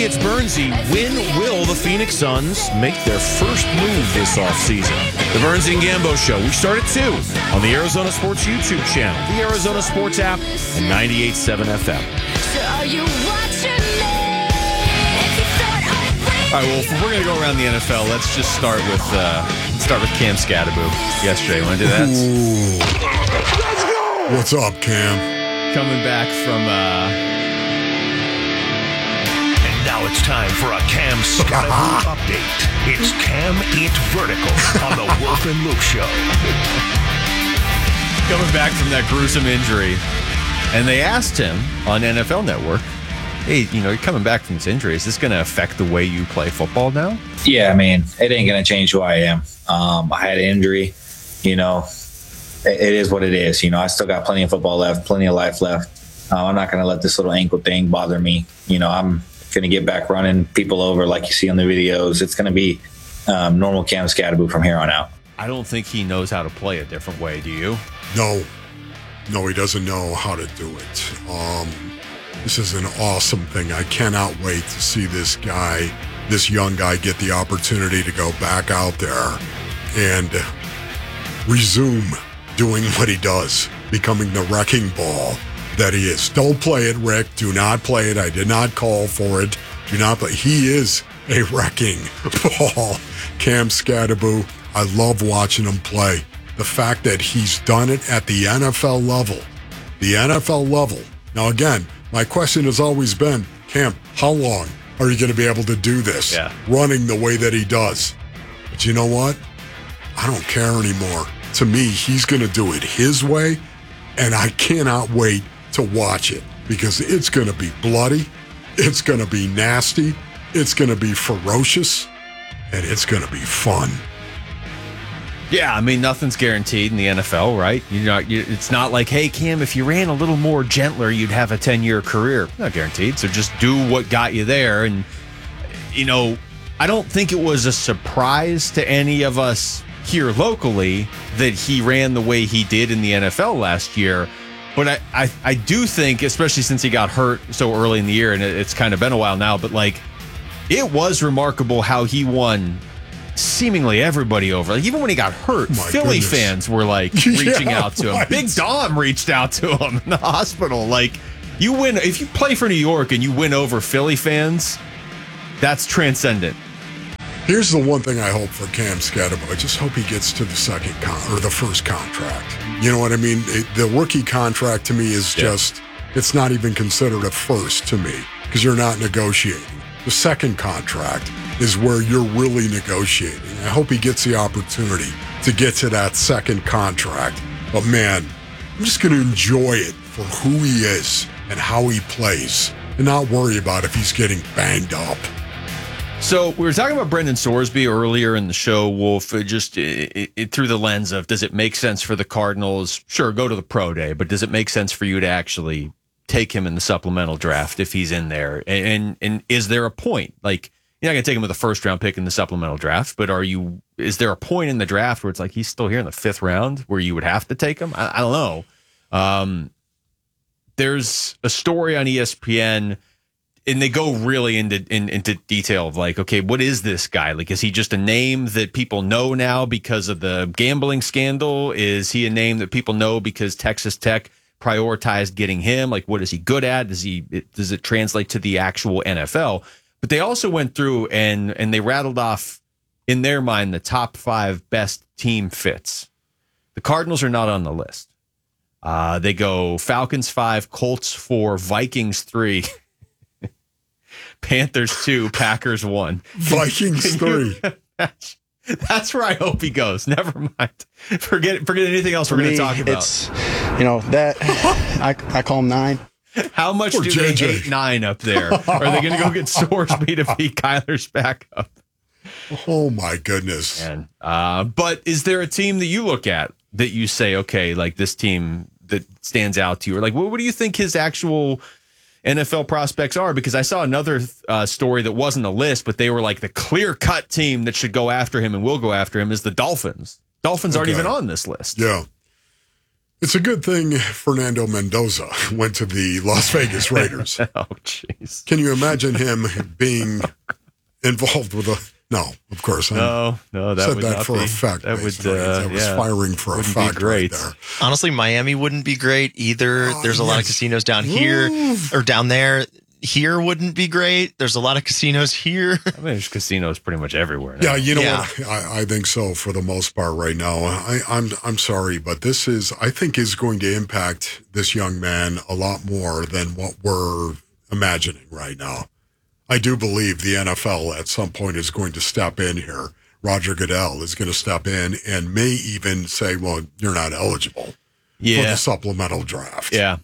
it's Bernsey. When will the Phoenix Suns make their first move this offseason? The Bernsey and Gambo Show. We start at 2 on the Arizona Sports YouTube channel, the Arizona Sports app, and 98.7 FM. So are you watching me? If you thought I'd All right, well, if we're going to go around the NFL, let's just start with Cam Scadaboo yesterday. Want to do that? Ooh. Let's go! What's up, Cam? Coming back from... And now it's time for a Cam Scadaboo update. It's Cam It Vertical on the Wolf and Luke Show. coming back from that gruesome injury, and they asked him on NFL Network, hey, you're coming back from this injury. Is this going to affect the way you play football now? Yeah, I mean, it ain't going to change who I am. I had an injury, it is what it is. I still got plenty of football left, plenty of life left. I'm not going to let this little ankle thing bother me. I'm going to get back running people over like you see on the videos. It's going to be normal Cam Scadaboo from here on out. I don't think he knows how to play a different way, do you? No, he doesn't know how to do it. This is an awesome thing. I cannot wait to see this young guy get the opportunity to go back out there and resume doing what he does, becoming the wrecking ball that he is. Don't play it, Rick. Do not play it. I did not call for it. Do not play. He is a wrecking ball. Cam Scadaboo, I love watching him play. The fact that he's done it at the NFL level. The NFL level. Now, again, my question has always been, Cam, how long are you going to be able to do this? Yeah. Running the way that he does. But you know what? I don't care anymore. To me, he's going to do it his way, and I cannot wait to watch it because it's going to be bloody, it's going to be nasty, it's going to be ferocious, and it's going to be fun. Yeah, I mean, nothing's guaranteed in the NFL, right? It's not like, hey, Cam, if you ran a little more gentler, you'd have a 10-year career. Not guaranteed. So just do what got you there. And, I don't think it was a surprise to any of us here locally that he ran the way he did in the NFL last year. But I do think, especially since he got hurt so early in the year, and it's kind of been a while now, but it was remarkable how he won seemingly everybody over. Even when he got hurt, Philly fans were reaching out to him. Right. Big Dom reached out to him in the hospital. You win if you play for New York and you win over Philly fans, that's transcendent. Here's the one thing I hope for Cam Scadaboo. I just hope he gets to the the first contract. You know what I mean? The rookie contract to me is just, it's not even considered a first to me because you're not negotiating. The second contract is where you're really negotiating. I hope he gets the opportunity to get to that second contract. But man, I'm just going to enjoy it for who he is and how he plays and not worry about if he's getting banged up. So we were talking about Brendan Sorsby earlier in the show, Wolf, just through the lens of, does it make sense for the Cardinals? Sure, go to the pro day, but does it make sense for you to actually take him in the supplemental draft if he's in there? And is there a point? You're not going to take him with a first-round pick in the supplemental draft, but is there a point in the draft where it's he's still here in the fifth round where you would have to take him? I don't know. There's a story on ESPN, and they go really into detail of okay, what is this guy? Is he just a name that people know now because of the gambling scandal? Is he a name that people know because Texas Tech prioritized getting him? What is he good at? Does it translate to the actual NFL? But they also went through and they rattled off, in their mind, the top 5 best team fits. The Cardinals are not on the list. They go Falcons 5, Colts 4, Vikings 3, Panthers 2, Packers 1. Vikings 3. That's where I hope he goes. Never mind. Forget anything else we're going to talk about. It's, that I call him 9. How much do they hate 9 up there? Are they going to go get Sorsby to be Kyler's backup? Oh, my goodness. And, but is there a team that you look at that you say, okay, this team that stands out to you? Or what do you think his actual NFL prospects are? Because I saw another story that wasn't a list, but they were the clear-cut team that should go after him and will go after him is the Dolphins. Dolphins aren't even on this list. Yeah. It's a good thing Fernando Mendoza went to the Las Vegas Raiders. Oh, jeez. Can you imagine him being involved with a... No, of course. No, that said would that not for be, a fact. That would, that was firing for a wouldn't fact be great. right there. Honestly, Miami wouldn't be great either. There's a lot of casinos down here or down there. Here wouldn't be great. There's a lot of casinos here. I mean, there's casinos pretty much everywhere now. Yeah, you know what? I think so for the most part right now. I'm sorry, but this I think is going to impact this young man a lot more than what we're imagining right now. I do believe the NFL at some point is going to step in here. Roger Goodell is going to step in and may even say, well, you're not eligible for the supplemental draft. Yeah.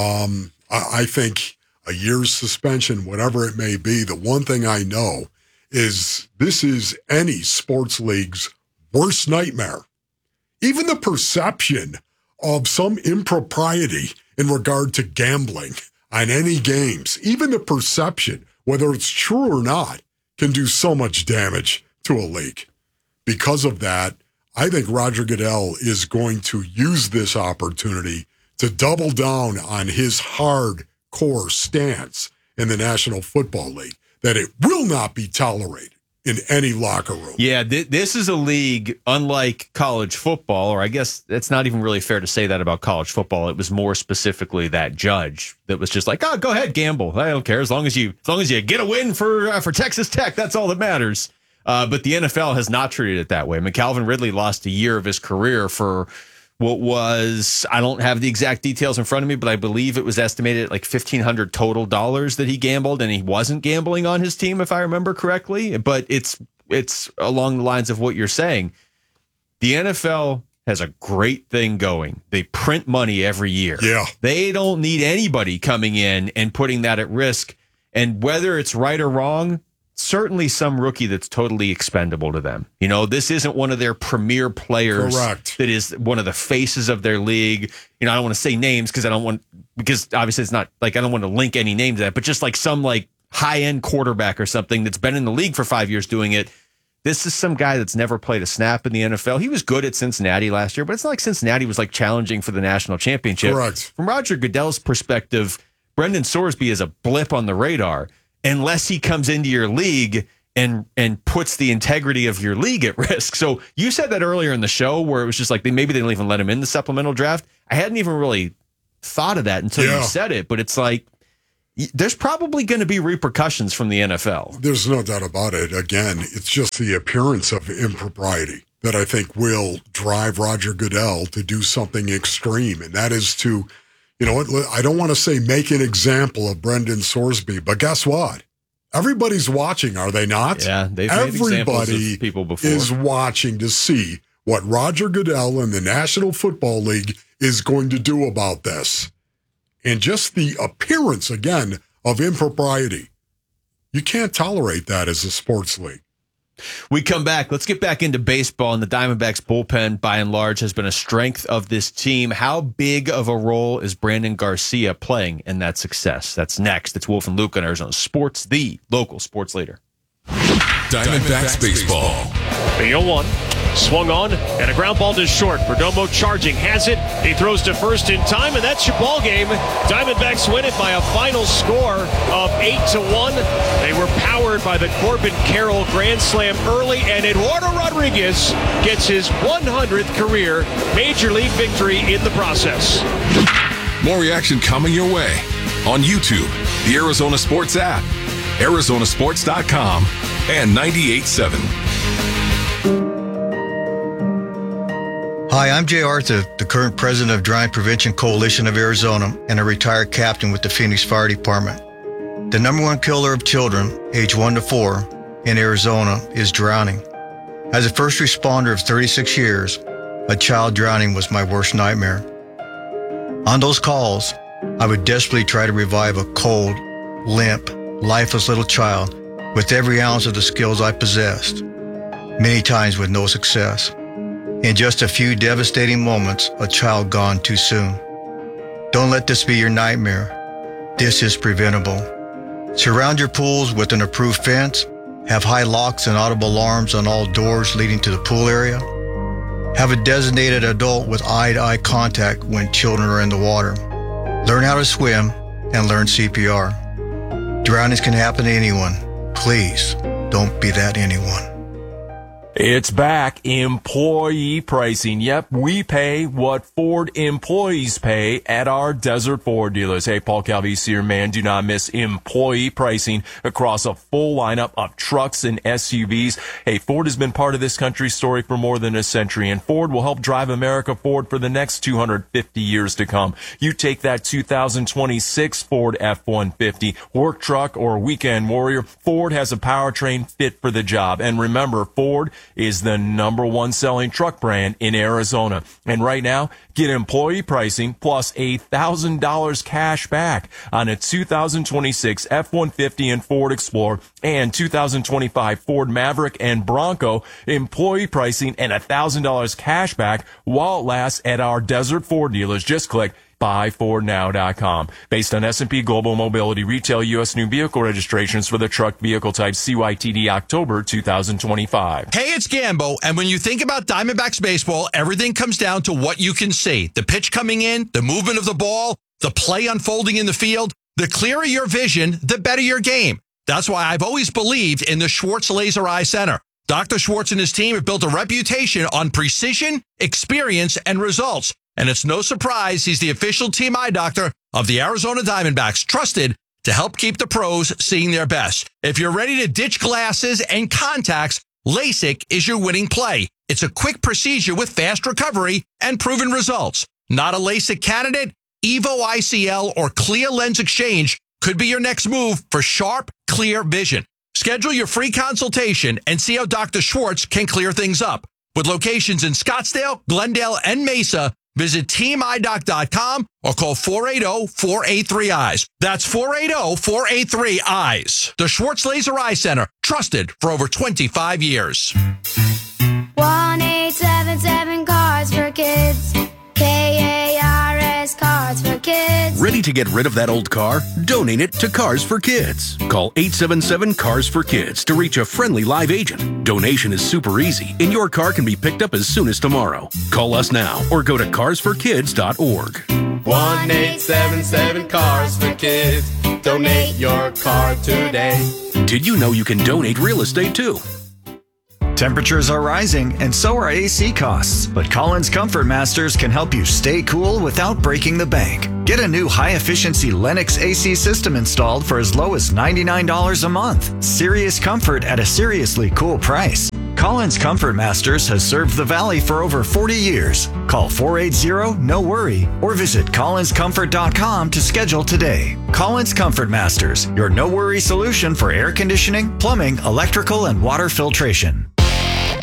I think a year's suspension, whatever it may be, the one thing I know is this is any sports league's worst nightmare. Even the perception of some impropriety in regard to gambling on any games, even the perception, whether it's true or not, can do so much damage to a league. Because of that, I think Roger Goodell is going to use this opportunity to double down on his hardcore stance in the National Football League, that it will not be tolerated in any locker room. Yeah, this is a league unlike college football, or I guess it's not even really fair to say that about college football. It was more specifically that judge that was just like, oh, go ahead, gamble. I don't care as long as you get a win for Texas Tech. That's all that matters. But the NFL has not treated it that way. I mean, Calvin Ridley lost a year of his career for what was, I don't have the exact details in front of me, but I believe it was estimated at like $1,500 total that he gambled, and he wasn't gambling on his team, if I remember correctly. But it's along the lines of what you're saying. The NFL has a great thing going. They print money every year. Yeah. They don't need anybody coming in and putting that at risk. And whether it's right or wrong, certainly some rookie that's totally expendable to them. You know, this isn't one of their premier players. Correct. That is one of the faces of their league. You know, I don't want to say names because obviously it's not like, I don't want to link any name to that, but just like some like high-end quarterback or something that's been in the league for 5 years doing it. This is some guy that's never played a snap in the NFL. He was good at Cincinnati last year, but it's not like Cincinnati was like challenging for the national championship. Correct. From Roger Goodell's perspective, Brendan Sorsby is a blip on the radar unless he comes into your league and puts the integrity of your league at risk. So you said that earlier in the show where it was just like maybe they don't even let him in the supplemental draft. I hadn't even really thought of that until you said it, but it's like there's probably going to be repercussions from the NFL. There's no doubt about it. Again, it's just the appearance of impropriety that I think will drive Roger Goodell to do something extreme, and that is to, you know what, I don't want to say make an example of Brendan Sorsby, but guess what? Everybody's watching, are they not? Yeah, they've made examples of people before. Is watching to see what Roger Goodell and the National Football League is going to do about this. And just the appearance, again, of impropriety. You can't tolerate that as a sports league. We come back. Let's get back into baseball. And the Diamondbacks bullpen, by and large, has been a strength of this team. How big of a role is Brandon Garcia playing in that success? That's next. It's Wolf and Luke on Arizona Sports, the local sports leader. Diamondbacks baseball. The 0-1. Swung on, and a ground ball to short. Perdomo charging, has it. He throws to first in time, and that's your ball game. Diamondbacks win it by a final score of 8-1. They were powered by the Corbin Carroll Grand Slam early, and Eduardo Rodriguez gets his 100th career Major League victory in the process. More reaction coming your way on YouTube, the Arizona Sports app, ArizonaSports.com, and 98.7. Hi, I'm Jay Arthur, the current president of Drowning Prevention Coalition of Arizona and a retired captain with the Phoenix Fire Department. The number one killer of children, age 1 to 4, in Arizona is drowning. As a first responder of 36 years, a child drowning was my worst nightmare. On those calls, I would desperately try to revive a cold, limp, lifeless little child with every ounce of the skills I possessed, many times with no success. In just a few devastating moments, a child gone too soon. Don't let this be your nightmare. This is preventable. Surround your pools with an approved fence. Have high locks and audible alarms on all doors leading to the pool area. Have a designated adult with eye-to-eye contact when children are in the water. Learn how to swim and learn CPR. Drownings can happen to anyone. Please don't be that anyone. It's back. Employee pricing. Yep, we pay what Ford employees pay at our Desert Ford dealers. Hey, Paul Calvisi here, man. Do not miss employee pricing across a full lineup of trucks and SUVs. Hey, Ford has been part of this country's story for more than a century, and Ford will help drive America forward for the next 250 years to come. You take that 2026 Ford F-150, work truck, or weekend warrior, Ford has a powertrain fit for the job. And remember, Ford is the #1 selling truck brand in Arizona. And right now, get employee pricing plus $1,000 cash back on a 2026 F-150 and Ford Explorer and 2025 Ford Maverick and Bronco. Employee pricing and $1,000 cash back while it lasts at our Desert Ford dealers. Just click buyfordnow.com. Based on S&P Global Mobility retail U.S. new vehicle registrations for the truck vehicle type CYTD October 2025. Hey, it's Gambo, and when you think about Diamondbacks baseball, everything comes down to what you can see. The pitch coming in, the movement of the ball, the play unfolding in the field. The clearer your vision, the better your game. That's why I've always believed in the Schwartz Laser Eye Center. Dr. Schwartz and his team have built a reputation on precision, experience, and results. And it's no surprise he's the official team eye doctor of the Arizona Diamondbacks, trusted to help keep the pros seeing their best. If you're ready to ditch glasses and contacts, LASIK is your winning play. It's a quick procedure with fast recovery and proven results. Not a LASIK candidate? Evo ICL or Clear Lens Exchange could be your next move for sharp, clear vision. Schedule your free consultation and see how Dr. Schwartz can clear things up. With locations in Scottsdale, Glendale, and Mesa, visit teamidoc.com or call 480-483-EYES. That's 480-483-EYES. The Schwartz Laser Eye Center, trusted for over 25 years. 1-877 Cards for Kids. KARS Cards for Kids. Ready to get rid of that old car? Donate it to Cars for Kids. Call 877 Cars for Kids to reach a friendly live agent. Donation is super easy, and your car can be picked up as soon as tomorrow. Call us now or go to carsforkids.org. 1-877 Cars for Kids. Donate your car today. Did you know you can donate real estate too? Temperatures are rising, and so are AC costs. But Collins Comfort Masters can help you stay cool without breaking the bank. Get a new high-efficiency Lennox AC system installed for as low as $99 a month. Serious comfort at a seriously cool price. Collins Comfort Masters has served the Valley for over 40 years. Call 480-NO-WORRY or visit collinscomfort.com to schedule today. Collins Comfort Masters, your no-worry solution for air conditioning, plumbing, electrical, and water filtration.